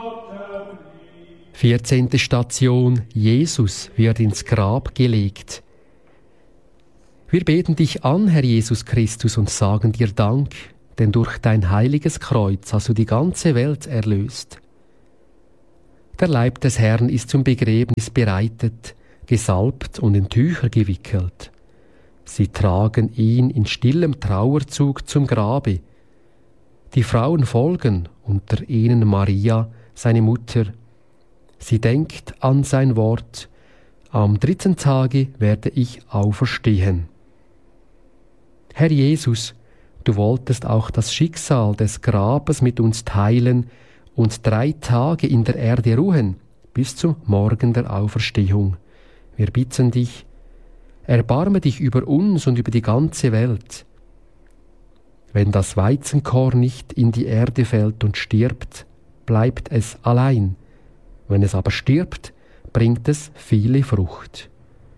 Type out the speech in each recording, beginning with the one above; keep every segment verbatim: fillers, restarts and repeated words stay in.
Vierzehnte Station: Jesus wird ins Grab gelegt. Wir beten dich an, Herr Jesus Christus, und sagen dir Dank, denn durch dein heiliges Kreuz hast du die ganze Welt erlöst. Der Leib des Herrn ist zum Begräbnis bereitet, gesalbt und in Tücher gewickelt. Sie tragen ihn in stillem Trauerzug zum Grabe. Die Frauen folgen, unter ihnen Maria, seine Mutter. Sie denkt an sein Wort: Am dritten Tage werde ich auferstehen. Herr Jesus, du wolltest auch das Schicksal des Grabes mit uns teilen und drei Tage in der Erde ruhen, bis zum Morgen der Auferstehung. Wir bitten dich, erbarme dich über uns und über die ganze Welt. Wenn das Weizenkorn nicht in die Erde fällt und stirbt, bleibt es allein. Wenn es aber stirbt, bringt es viele Frucht.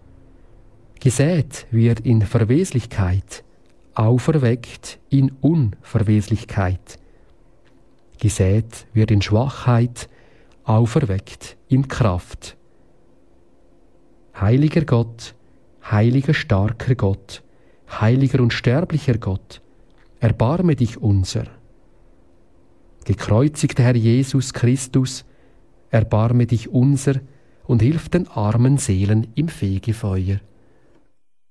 Gesät wird in Verweslichkeit, auferweckt in Unverweslichkeit. Gesät wird in Schwachheit, auferweckt in Kraft. Heiliger Gott, heiliger starker Gott, heiliger unsterblicher Gott, erbarme dich unser. Gekreuzigter Herr Jesus Christus, erbarme dich unser und hilf den armen Seelen im Fegefeuer.